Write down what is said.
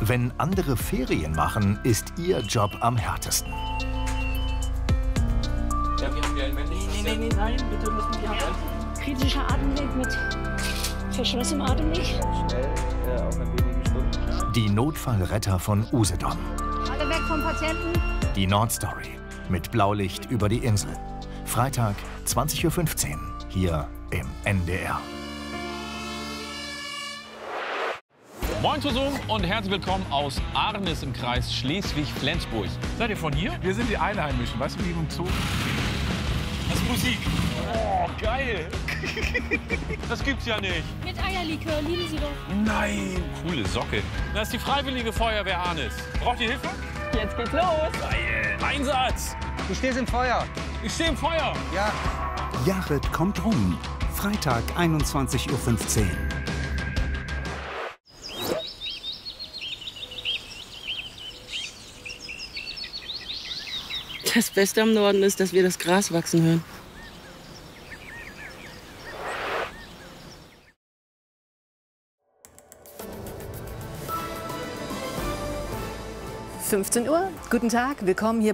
Wenn andere Ferien machen, ist ihr Job am härtesten. Ja, wir haben ja ein männliches. Nein, bitte müssen die Hand halten. Kritischer Atemweg mit verschlossenem Atemweg. Schnell, auch in wenigen Stunden. Die Notfallretter von Usedom. Alle weg vom Patienten. Die Nordstory mit Blaulicht über die Insel. Freitag, 20:15 Uhr, hier im NDR. Moin zusammen und herzlich willkommen aus Arnis im Kreis Schleswig-Flensburg. Seid ihr von hier? Wir sind die Einheimischen, weißt du, wie im Zoo? Das ist Musik. Oh, geil. Das gibt's ja nicht. Mit Eierlikör, lieben Sie doch. Nein. Coole Socke. Das ist die Freiwillige Feuerwehr Arnis. Braucht ihr Hilfe? Jetzt geht's los. Geil. Einsatz. Du stehst im Feuer. Ich stehe im Feuer. Ja. Jared kommt rum. Freitag, 21:15 Uhr. Das Beste am Norden ist, dass wir das Gras wachsen hören. Uhr. Guten Tag, willkommen hier